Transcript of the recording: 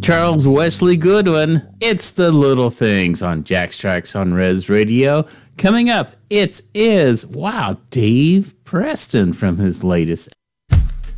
Charles Wesley Goodwin. It's the Little Things on Jack's Tracks on Res Radio. Coming up, Dave Preston from his latest